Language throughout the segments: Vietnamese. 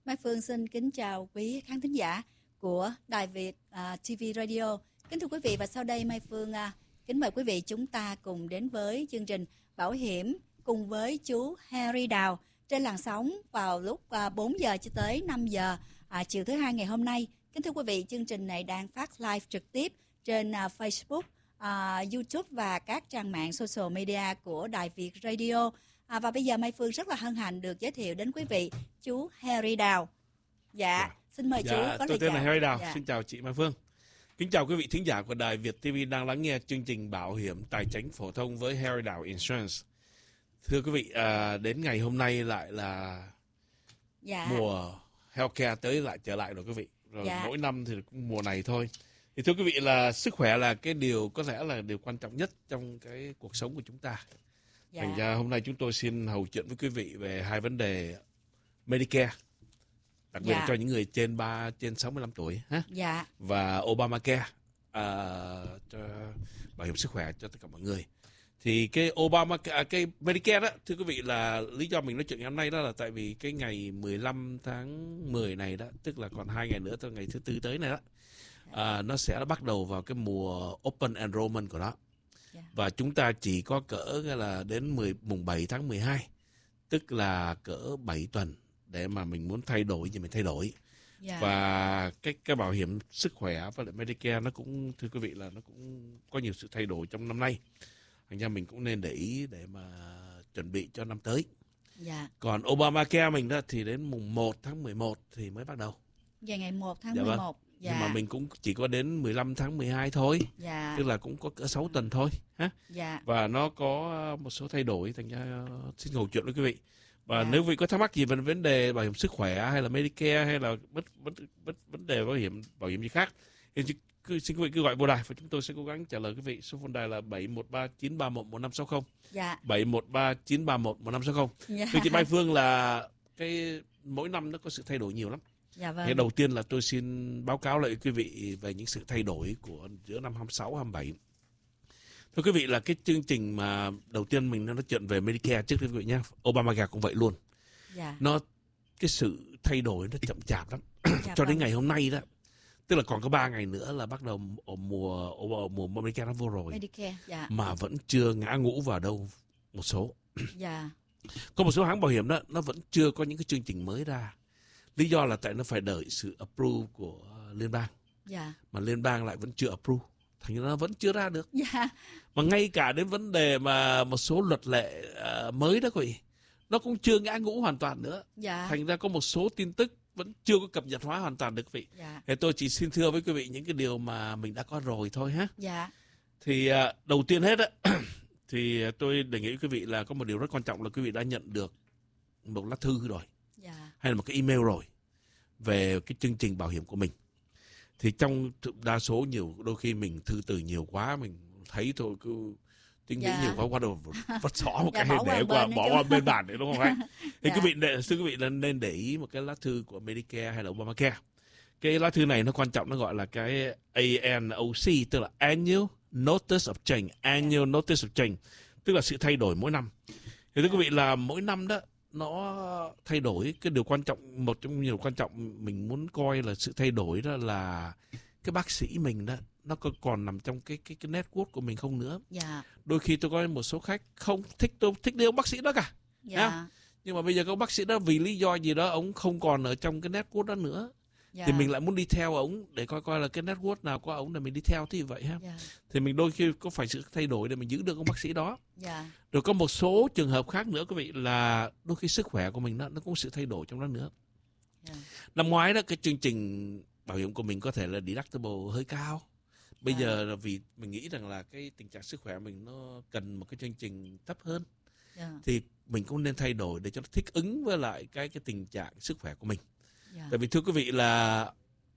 Mai Phương xin kính chào quý khán thính giả của Đài Việt TV Radio. Kính thưa quý vị, và sau đây Mai Phương kính mời quý vị chúng ta cùng đến với chương trình Bảo hiểm cùng với chú Harry Đào trên làn sóng vào lúc 4 giờ cho tới 5 giờ chiều thứ Hai ngày hôm nay. Kính thưa quý vị, chương trình này đang phát live trực tiếp trên Facebook, YouTube và các trang mạng social media của Đài Việt Radio. Và bây giờ Mai Phương rất là hân hạnh được giới thiệu đến quý vị chú Harry Đào. Xin mời chú có lời chào. Tôi tên là Harry Đào. Xin chào chị Mai Phương. Kính chào quý vị thính giả của Đài Việt TV đang lắng nghe chương trình Bảo hiểm tài chính phổ thông với Harry Đào Insurance. Thưa quý vị, đến ngày hôm nay lại là mùa healthcare trở lại rồi quý vị. Rồi mỗi năm thì cũng mùa này thôi. Thì thưa quý vị, là sức khỏe là cái điều có lẽ là điều quan trọng nhất trong cái cuộc sống của chúng ta. Thành ra hôm nay chúng tôi xin hầu chuyện với quý vị về hai vấn đề Medicare, đặc biệt là cho những người trên 65 tuổi và Obamacare, cho bảo hiểm sức khỏe cho tất cả mọi người. Thì cái cái Medicare đó, thưa quý vị, là lý do mình nói chuyện ngày hôm nay đó là tại vì cái ngày 15 tháng 10 này đó, tức là còn 2 ngày nữa tới ngày thứ Tư tới này đó, nó sẽ bắt đầu vào cái mùa Open Enrollment của nó. Và chúng ta chỉ có cỡ là đến mùng 7 tháng 12, tức là cỡ 7 tuần để mà mình muốn thay đổi thì mình thay đổi. Và cái bảo hiểm sức khỏe và lại Medicare nó cũng, thưa quý vị, là nó cũng có nhiều sự thay đổi trong năm nay. Thành ra mình cũng nên để ý để mà chuẩn bị cho năm tới. Còn Obamacare mình đó thì đến mùng 1 tháng 11 thì mới bắt đầu. Ngày 1 tháng 11. Nhưng mà mình cũng chỉ có đến 15 tháng 12 thôi. Tức là cũng có cỡ 6 tuần thôi. Và nó có một số thay đổi. Thành ra xin ngồi chuyện với quý vị. Và nếu quý vị có thắc mắc gì về vấn đề bảo hiểm sức khỏe hay là Medicare hay là vấn đề bảo hiểm gì khác, thì xin quý vị cứ gọi vô đài và chúng tôi sẽ cố gắng trả lời quý vị. Số phone đài là 713-931-1560. 713-931-1560. Thưa chị Mai Phương, là cái mỗi năm nó có sự thay đổi nhiều lắm. Thế đầu tiên là tôi xin báo cáo lại quý vị về những sự thay đổi của giữa năm 26 27. Thưa quý vị, là cái chương trình mà đầu tiên mình nói chuyện về Medicare trước quý vị nhé. Obamacare cũng vậy luôn. Cái sự thay đổi nó chậm chạp lắm. Cho đến ngày hôm nay đó, tức là còn có 3 ngày nữa là bắt đầu mùa Medicare nó vô rồi. Mà vẫn chưa ngã ngũ vào đâu một số. Có một số hãng bảo hiểm đó, nó vẫn chưa có những cái chương trình mới ra. Lý do là tại nó phải đợi sự approve của liên bang. Mà liên bang lại vẫn chưa approve. Thành ra nó vẫn chưa ra được. Mà ngay cả đến vấn đề mà một số luật lệ mới đó quý vị, nó cũng chưa ngã ngũ hoàn toàn nữa. Thành ra có một số tin tức vẫn chưa có cập nhật hóa hoàn toàn được quý vị. Thì tôi chỉ xin thưa với quý vị những cái điều mà mình đã có rồi thôi ha. Thì đầu tiên hết á, thì tôi đề nghị quý vị là có một điều rất quan trọng là quý vị đã nhận được một lá thư rồi. Hay là một cái email rồi về cái chương trình bảo hiểm của mình. Thì trong đa số đôi khi mình thư từ nhiều quá, mình thấy thôi cứ tính nghĩ nhiều quá đầu vắt xỏ một cái để bỏ qua bên bàn đấy, đúng không anh? Thì quý vị là nên để ý một cái lá thư của Medicare hay là Obamacare. Cái lá thư này nó quan trọng, nó gọi là cái ANOC, tức là Annual Notice of Change. Annual Notice of Change tức là sự thay đổi mỗi năm. Thì thưa quý vị, là mỗi năm đó nó thay đổi. Cái điều quan trọng, một trong những điều quan trọng mình muốn coi là sự thay đổi đó là cái bác sĩ mình đó, nó còn nằm trong cái network của mình không nữa. Đôi khi tôi có một số khách không thích đi ông bác sĩ đó cả. Nhưng mà bây giờ các bác sĩ đó vì lý do gì đó ông không còn ở trong cái network đó nữa. Thì mình lại muốn đi theo ổng để coi là cái network nào có ổng để mình đi theo thì vậy ha. Thì mình đôi khi có phải sự thay đổi để mình giữ được ông bác sĩ đó. Rồi có một số trường hợp khác nữa quý vị, là đôi khi sức khỏe của mình nó cũng có sự thay đổi trong đó nữa. Năm ngoái đó, cái chương trình bảo hiểm của mình có thể là deductible hơi cao. Bây giờ là vì mình nghĩ rằng là cái tình trạng sức khỏe mình nó cần một cái chương trình thấp hơn. Thì mình cũng nên thay đổi để cho nó thích ứng với lại cái tình trạng sức khỏe của mình. Tại vì thưa quý vị, là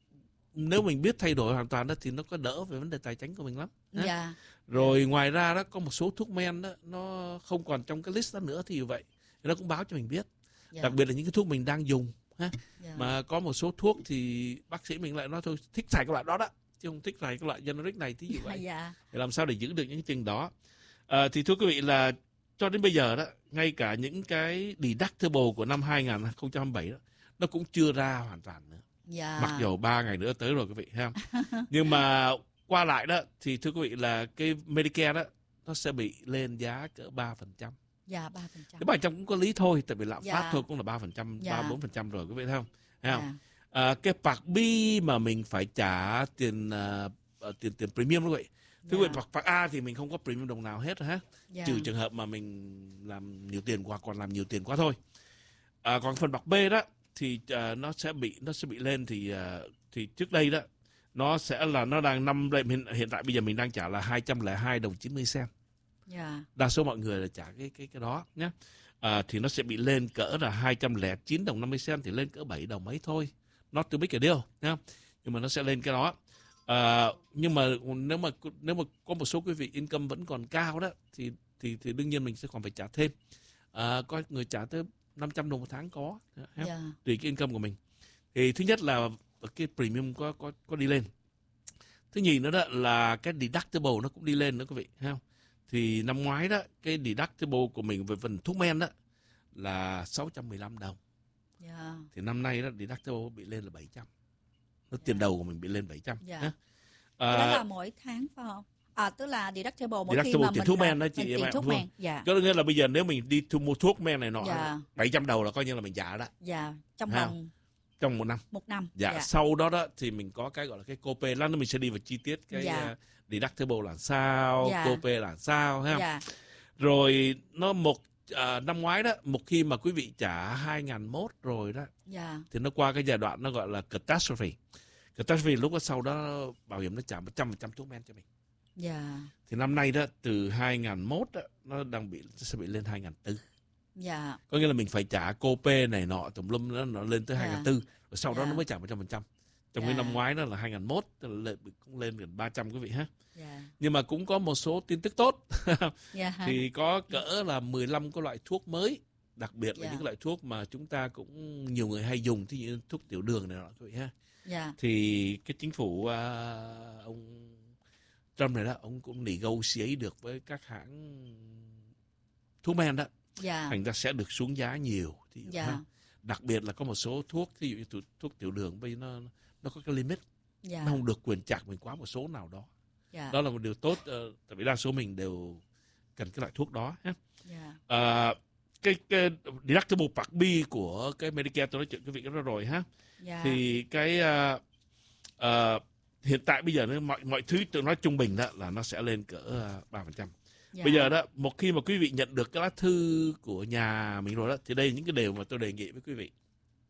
nếu mình biết thay đổi hoàn toàn đó thì nó có đỡ về vấn đề tài chính của mình lắm. Rồi ngoài ra đó, có một số thuốc men đó nó không còn trong cái list đó nữa thì vậy nó cũng báo cho mình biết. Đặc biệt là những cái thuốc mình đang dùng ha. Mà có một số thuốc thì bác sĩ mình lại nói thôi thích xài cái loại đó đó, chứ không thích xài cái loại generic này thì như vậy. Để làm sao để giữ được những cái chừng đó. Thì thưa quý vị, là cho đến bây giờ đó, ngay cả những cái deductible của năm 2027 đó, nó cũng chưa ra hoàn toàn nữa. Mặc dù 3 ngày nữa tới rồi quý vị thấy không? Nhưng mà qua lại đó thì thưa quý vị là cái Medicare đó nó sẽ bị lên giá cỡ 3%. Dạ, 3%. Cái 3% cũng có lý thôi, tại vì lạm phát thôi cũng là 3%, 3-4% rồi quý vị thấy không? Thấy không? Cái Part B mà mình phải trả tiền tiền premium quý vị. Thưa quý vị, Part A thì mình không có premium đồng nào hết ha. Trừ trường hợp mà mình làm nhiều tiền quá, còn làm nhiều tiền quá thôi. Còn phần Part B đó thì nó sẽ bị lên thì trước đây đó nó đang hiện tại bây giờ mình đang trả là 202 đồng 90 cent. Đa số mọi người là trả cái đó nhé. Thì nó sẽ bị lên cỡ là 209 đồng 50 cent, thì lên cỡ 7 đồng mấy thôi. Not too big a deal nhé. Nhưng mà nó sẽ lên cái đó. Nhưng mà nếu mà có một số quý vị income vẫn còn cao đó thì đương nhiên mình sẽ còn phải trả thêm. Có người trả tới 500 đồng một tháng có, tùy cái income của mình. Thì thứ nhất là cái premium có đi lên. Thứ nhì nữa đó là cái deductible nó cũng đi lên nữa quý vị, thấy không? Thì năm ngoái đó cái deductible của mình về phần thuốc men đó là 615 đồng. Thì năm nay đó deductible bị lên là 700. Nó tiền đầu của mình bị lên 700. Đó là mỗi tháng phải không? Tức là deductible mỗi khi mà tiền thuốc men đó chị tiền thuốc men. Có nghĩa là bây giờ nếu mình đi mua thuốc men này nọ 700 đầu là coi như là mình trả đó. Trong một năm. Sau đó đó thì mình có cái gọi là cái copay, lát nữa mình sẽ đi vào chi tiết cái deductible là sao, copay là sao ha. Rồi nó năm ngoái đó, một khi mà quý vị trả 2001 rồi đó thì nó qua cái giai đoạn nó gọi là catastrophe. Catastrophe lúc đó sau đó bảo hiểm nó trả 100% thuốc men cho mình. Thì năm nay đó từ 2001 đó nó sẽ bị lên 2004. Có nghĩa là mình phải trả copay này nọ tùm lum nó lên tới 2004 rồi sau đó nó mới trả 100%. Trong cái năm ngoái đó là 2001 cũng lên gần 300 quý vị ha. Nhưng mà cũng có một số tin tức tốt. Thì có cỡ là 15 cái loại thuốc mới, đặc biệt là những loại thuốc mà chúng ta cũng nhiều người hay dùng, thí dụ thuốc tiểu đường này nọ quý vị ha. Thì cái chính phủ ông Trump này đó, ông cũng negotiate được với các hãng thuốc men đó. Thành ra sẽ được xuống giá nhiều. Đặc biệt là có một số thuốc, ví dụ như thuốc tiểu đường bây nó có cái limit. Nó không được quyền chạc mình quá một số nào đó. Đó là một điều tốt, tại vì đa số mình đều cần cái loại thuốc đó. Cái deductible Part B của cái Medicare tôi nói chuyện quý vị đó rồi ha. Thì cái hiện tại bây giờ mọi thứ tôi nói trung bình đó là nó sẽ lên cỡ 3%. Bây giờ đó, một khi mà quý vị nhận được cái lá thư của nhà mình rồi đó, thì đây là những cái điều mà tôi đề nghị với quý vị.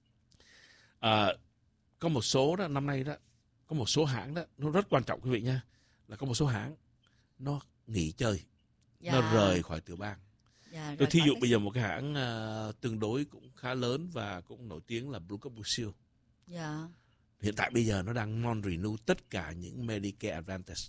Có một số đó, năm nay đó, có một số hãng đó, nó rất quan trọng quý vị nha, là có một số hãng nó nghỉ chơi, nó rời khỏi tiểu bang. Tôi thí dụ bây giờ một cái hãng tương đối cũng khá lớn và cũng nổi tiếng là Blue Cross Blue Shield. Hiện tại bây giờ nó đang non-renew tất cả những Medicare Advantage.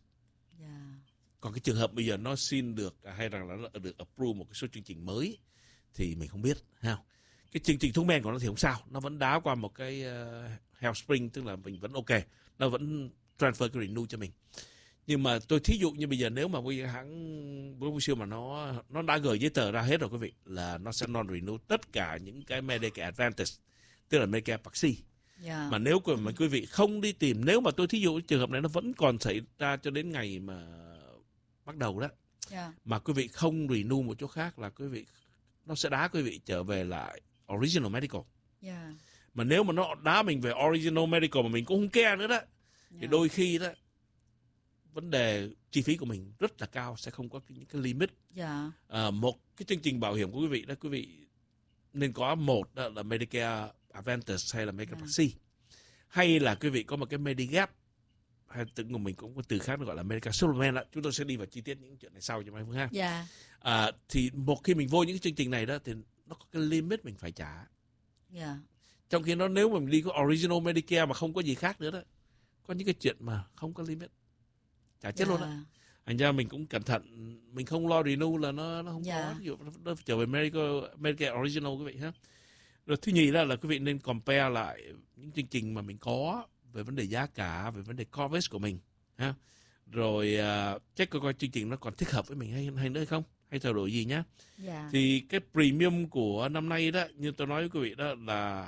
Còn cái trường hợp bây giờ nó xin được hay rằng là nó được approve một cái số chương trình mới thì mình không biết ha. Cái chương trình thuốc men của nó thì không sao, nó vẫn đá qua một cái health spring, tức là mình vẫn ok, nó vẫn transfer cái renew cho mình. Nhưng mà tôi thí dụ như bây giờ nếu mà bây giờ hãng Blue Shield mà nó đã gửi giấy tờ ra hết rồi quý vị, là nó sẽ non-renew tất cả những cái Medicare Advantage, tức là Medicare Part C. Mà nếu mà quý vị không đi tìm, nếu mà tôi thí dụ trường hợp này nó vẫn còn xảy ra cho đến ngày mà bắt đầu đó, mà quý vị không renew một chỗ khác là quý vị, nó sẽ đá quý vị trở về lại Original Medical. Mà nếu mà nó đá mình về Original Medical mà mình cũng không care nữa đó, thì đôi khi đó vấn đề chi phí của mình rất là cao, sẽ không có những cái limit. Một cái chương trình bảo hiểm của quý vị đó, quý vị nên có một đó là Medicare Advantage hay là Medicare Part C, hay là quý vị có một cái Medigap, hay từng của mình cũng có từ khác gọi là Medicare Supplement đó. Chúng tôi sẽ đi vào chi tiết những chuyện này sau cho Mai Phương ha. Thì một khi mình vô những cái chương trình này đó thì nó có cái limit mình phải trả. Trong khi nó nếu mà mình đi có Original Medicare mà không có gì khác nữa đó, có những cái chuyện mà không có limit, trả chết luôn đó. Thành ra mình cũng cẩn thận, mình không lo renew là nó không có. Ví dụ nó trở về Medicare Original quý vị ha. Rồi thứ nhì là quý vị nên compare lại những chương trình mà mình có về vấn đề giá cả, về vấn đề coverage của mình ha. Rồi check coi chương trình nó còn thích hợp với mình hay nữa hay không, hay thay đổi gì nhá. Thì cái premium của năm nay đó, như tôi nói với quý vị đó là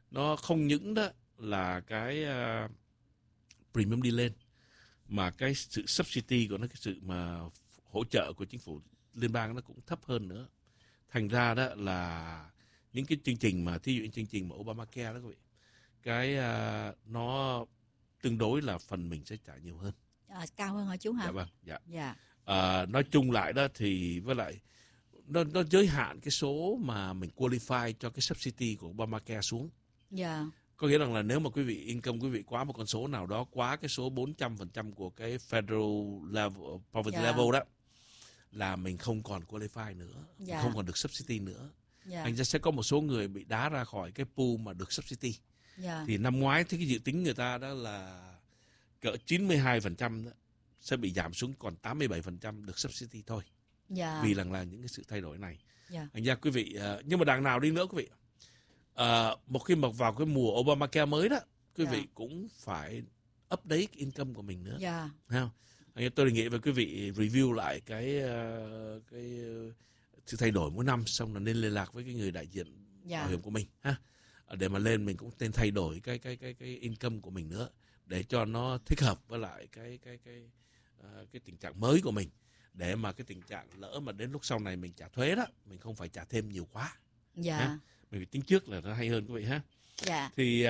nó không những đó là cái premium đi lên, mà cái sự subsidy của nó, cái sự mà hỗ trợ của chính phủ liên bang nó cũng thấp hơn nữa. Thành ra đó là những cái chương trình mà thí dụ như chương trình mà Obamacare đó quý vị, cái nó tương đối là phần mình sẽ trả nhiều hơn. Cao hơn hả chú hả? Dạ vâng, dạ. Dạ. Nói chung lại đó thì với lại nó giới hạn cái số mà mình qualify cho cái subsidy của Obamacare xuống. Dạ. Có nghĩa rằng là nếu mà quý vị income quý vị quá một con số nào đó, quá cái số 400% của cái federal level, poverty level đó, là mình không còn qualify nữa, không còn được subsidy nữa. Thành ra sẽ có một số người bị đá ra khỏi cái pool mà được subsidy. Thì năm ngoái thì cái dự tính người ta đó là cỡ 92% đó sẽ bị giảm xuống còn 87% được subsidy thôi. Vì là những cái sự thay đổi này. Thành ra quý vị, nhưng mà đằng nào đi nữa quý vị, một khi mà vào cái mùa Obamacare mới đó, quý vị cũng phải update cái income của mình nữa. Thấy không? Tôi đề nghị với quý vị review lại cái sự thay đổi mỗi năm, xong là nên liên lạc với cái người đại diện bảo hiểm của mình ha, để mà lên mình cũng nên thay đổi cái income của mình nữa, để cho nó thích hợp với lại cái tình trạng mới của mình, để mà cái tình trạng lỡ mà đến lúc sau này mình trả thuế đó, mình không phải trả thêm nhiều quá. Mình phải tính trước là nó hay hơn quý vị ha. Thì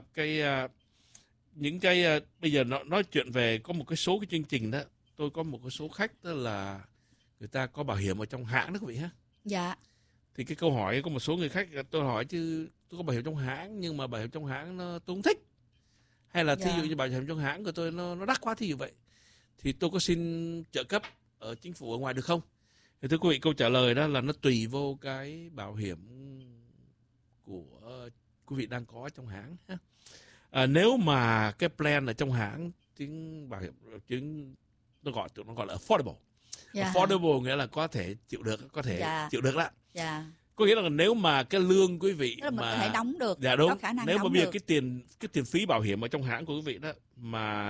những cái bây giờ nói chuyện về có một cái số cái chương trình đó, tôi có một cái số khách đó là người ta có bảo hiểm ở trong hãng đó quý vị ha. Thì cái câu hỏi có một số người khách tôi hỏi chứ tôi có bảo hiểm trong hãng nhưng mà bảo hiểm trong hãng tôi không thích, hay là thí dụ như bảo hiểm trong hãng của tôi nó đắt quá, thí dụ vậy thì tôi có xin trợ cấp ở chính phủ ở ngoài được không? Thì thưa quý vị, câu trả lời đó là nó tùy vô cái bảo hiểm của quý vị đang có trong hãng. Nếu mà cái plan ở trong hãng tiếng bảo hiểm nó gọi là affordable. Affordable nghĩa là có thể chịu được, chịu được đó. Có nghĩa là nếu mà cái lương quý vị mà có thể đóng được, đúng. Có khả năng nếu đóng mà bây giờ được. cái tiền phí bảo hiểm ở trong hãng của quý vị đó mà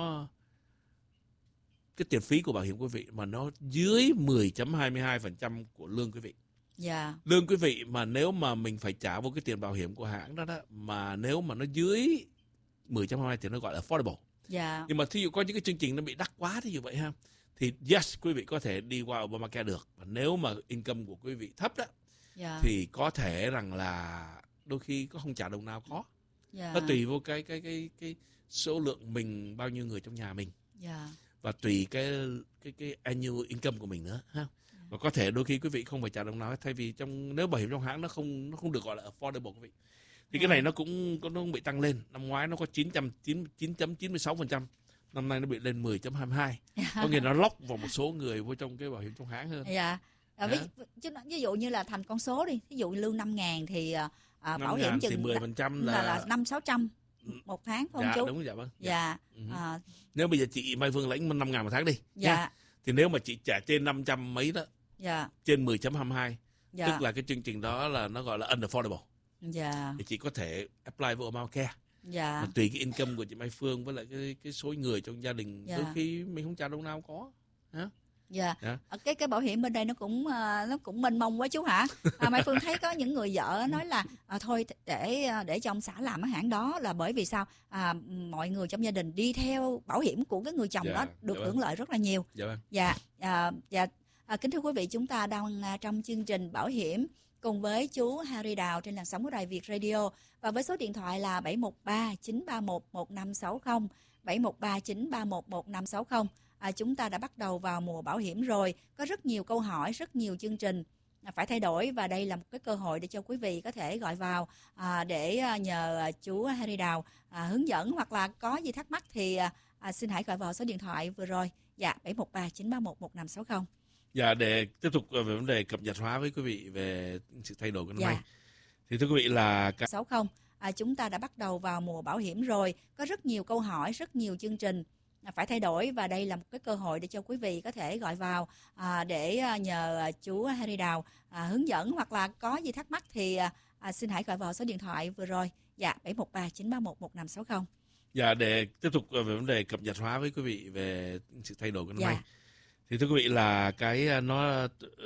cái tiền phí của bảo hiểm quý vị mà nó dưới 10.22% của lương quý vị. Lương quý vị mà nếu mà mình phải trả vô cái tiền bảo hiểm của hãng đó mà nếu mà nó dưới 10.22 thì nó gọi là affordable. Nhưng mà thí dụ có những cái chương trình nó bị đắt quá thì như vậy ha, thì yes, quý vị có thể đi qua Obamacare được. Và nếu mà income của quý vị thấp đó thì có thể rằng là đôi khi có không trả đồng nào có. Nó tùy vô cái số lượng mình, bao nhiêu người trong nhà mình. Và tùy cái annual income của mình nữa ha. Và có thể đôi khi quý vị không phải trả đồng nào, thay vì nếu bảo hiểm trong hãng nó không được gọi là affordable quý vị. Thì cái này nó cũng bị tăng lên. Năm ngoái nó có 9.96%, năm nay nó bị lên 10.22. Có nghĩa nó lock vào một số người vô trong cái bảo hiểm trong hãng hơn. Ví dụ như là thành con số đi, ví dụ lương 5.000 thì bảo hiểm chừng 10% là 500-600 một tháng phải không chú? Đúng, dạ vâng. Nếu bây giờ chị Mai Phương lãnh 5.000 một tháng đi. Thì nếu mà chị trả trên 500 mấy đó, trên 10.22, tức là cái chương trình đó là nó gọi là unaffordable. Thì chị có thể apply với Obamacare. Mà tùy cái income của chị Mai Phương với lại cái số người trong gia đình, đôi khi mình không trả đồng nào có. Cái bảo hiểm bên đây nó cũng mênh mông quá chú hả? Mai Phương thấy có những người vợ nói là thôi để cho ông xã làm cái hãng đó là bởi vì sao? Mọi người trong gia đình đi theo bảo hiểm của cái người chồng đó được hưởng lợi rất là nhiều. Kính thưa quý vị, chúng ta đang trong chương trình bảo hiểm cùng với chú Harry Đào trên làn sóng của Đài Việt Radio, và với số điện thoại là 713-931-1560, 713-931-1560. Chúng ta đã bắt đầu vào mùa bảo hiểm rồi, có rất nhiều câu hỏi, rất nhiều chương trình phải thay đổi, và đây là một cái cơ hội để cho quý vị có thể gọi vào để nhờ chú Harry Đào hướng dẫn, hoặc là có gì thắc mắc thì xin hãy gọi vào số điện thoại vừa rồi, 713-931-1560. Để tiếp tục về vấn đề cập nhật hóa với quý vị về sự thay đổi của năm nay, thì thưa quý vị là 60. Chúng ta đã bắt đầu vào mùa bảo hiểm rồi, có rất nhiều câu hỏi, rất nhiều chương trình phải thay đổi, và đây là một cái cơ hội để cho quý vị có thể gọi vào để nhờ chú Harry Đào hướng dẫn, hoặc là có gì thắc mắc thì xin hãy gọi vào số điện thoại vừa rồi, 713-931-1560. Để tiếp tục về vấn đề cập nhật hóa với quý vị về sự thay đổi của năm nay, thì thưa quý vị là